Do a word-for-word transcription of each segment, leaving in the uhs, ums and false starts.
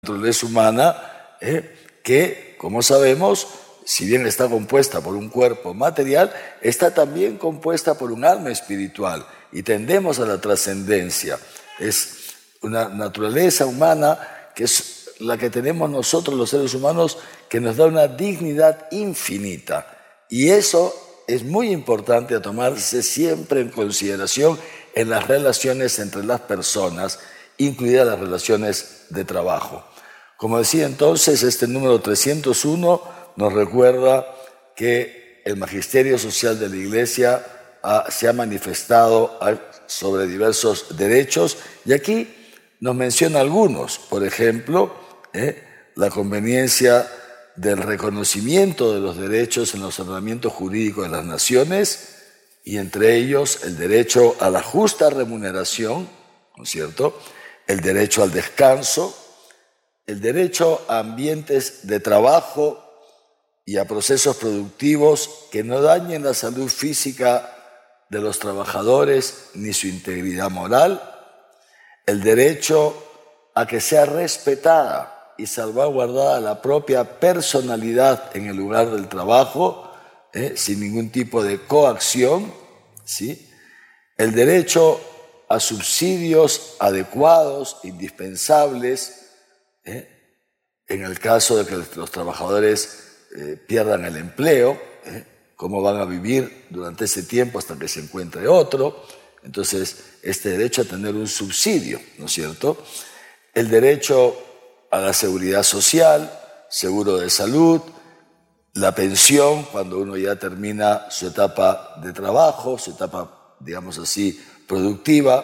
naturaleza humana, eh, que, como sabemos, si bien está compuesta por un cuerpo material, está también compuesta por un alma espiritual y tendemos a la trascendencia. Es una naturaleza humana que es la que tenemos nosotros los seres humanos, que nos da una dignidad infinita. Y eso es muy importante a tomarse siempre en consideración en las relaciones entre las personas, incluidas las relaciones de trabajo. Como decía entonces, este número trescientos uno nos recuerda que el magisterio social de la Iglesia ha, se ha manifestado sobre diversos derechos, y aquí nos menciona algunos. Por ejemplo, eh, la conveniencia del reconocimiento de los derechos en los ordenamientos jurídicos de las naciones, y entre ellos el derecho a la justa remuneración, ¿no es cierto?, el derecho al descanso, el derecho a ambientes de trabajo y a procesos productivos que no dañen la salud física de los trabajadores ni su integridad moral, el derecho a que sea respetada y salvaguardada la propia personalidad en el lugar del trabajo, eh, sin ningún tipo de coacción, ¿sí?, el derecho a subsidios adecuados, indispensables, ¿Eh? en el caso de que los trabajadores eh, pierdan el empleo, ¿eh? cómo van a vivir durante ese tiempo hasta que se encuentre otro. Entonces, este derecho a tener un subsidio, ¿no es cierto? El derecho a la seguridad social, seguro de salud, la pensión cuando uno ya termina su etapa de trabajo, su etapa, digamos así, productiva,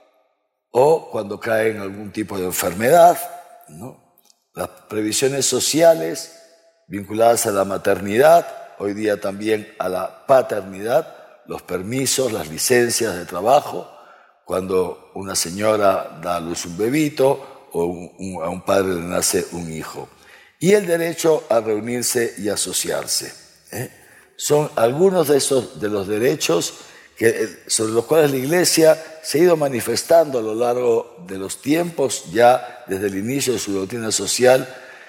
o cuando cae en algún tipo de enfermedad, ¿no? Las previsiones sociales vinculadas a la maternidad, hoy día también a la paternidad, los permisos, las licencias de trabajo, cuando una señora da a luz un bebito o un, un, a un padre le nace un hijo. Y el derecho a reunirse y asociarse, ¿eh? Son algunos de, esos, de los derechos que, sobre los cuales la Iglesia se ha ido manifestando a lo largo de los tiempos, ya desde el inicio de su doctrina social,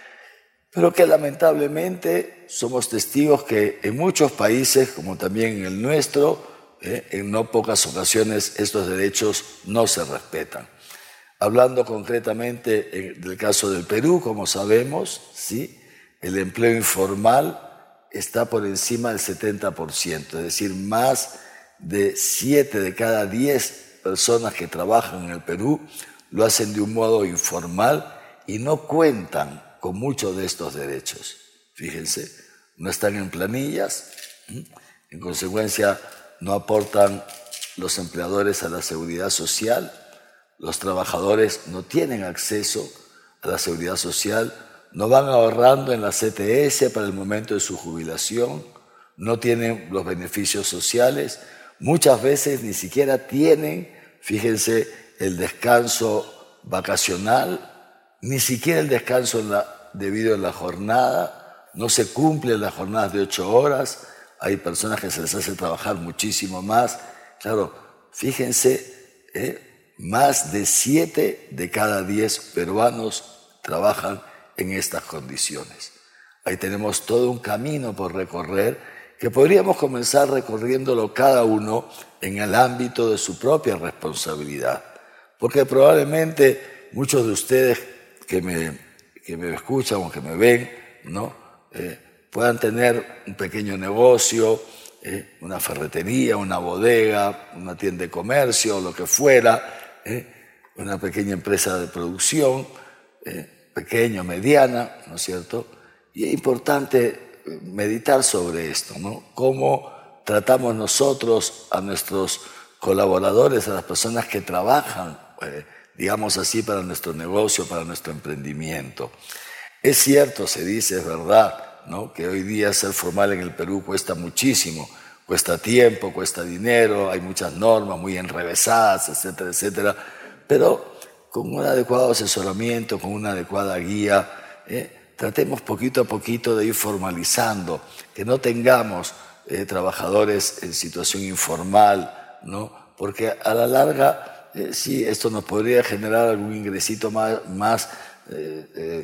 pero que lamentablemente somos testigos que en muchos países, como también en el nuestro, eh, en no pocas ocasiones estos derechos no se respetan. Hablando concretamente del caso del Perú, como sabemos, ¿sí?, el empleo informal está por encima del setenta por ciento, es decir, más de siete de cada diez personas que trabajan en el Perú lo hacen de un modo informal y no cuentan con muchos de estos derechos. Fíjense, no están en planillas, en consecuencia no aportan los empleadores a la seguridad social, los trabajadores no tienen acceso a la seguridad social, no van ahorrando en la C T S para el momento de su jubilación, no tienen los beneficios sociales. Muchas veces ni siquiera tienen, fíjense, el descanso vacacional, ni siquiera el descanso en la, debido a la jornada, no se cumplen las jornadas de ocho horas, hay personas que se les hace trabajar muchísimo más. Claro, fíjense, ¿eh? más de siete de cada diez peruanos trabajan en estas condiciones. Ahí tenemos todo un camino por recorrer, que podríamos comenzar recorriéndolo cada uno en el ámbito de su propia responsabilidad. Porque probablemente muchos de ustedes que me, que me escuchan o que me ven, ¿no?, eh, puedan tener un pequeño negocio, eh, una ferretería, una bodega, una tienda de comercio, lo que fuera, eh, una pequeña empresa de producción, eh, pequeña, mediana, ¿no es cierto? Y es importante meditar sobre esto, ¿no? Cómo tratamos nosotros a nuestros colaboradores, a las personas que trabajan, eh, digamos así, para nuestro negocio, para nuestro emprendimiento. Es cierto, se dice, es verdad, ¿no?, que hoy día ser formal en el Perú cuesta muchísimo, cuesta tiempo, cuesta dinero, hay muchas normas muy enrevesadas, etcétera, etcétera, pero con un adecuado asesoramiento, con una adecuada guía, ¿eh?, tratemos poquito a poquito de ir formalizando, que no tengamos eh, trabajadores en situación informal, ¿no?, porque a la larga eh, sí, esto nos podría generar algún ingresito más, más eh, eh,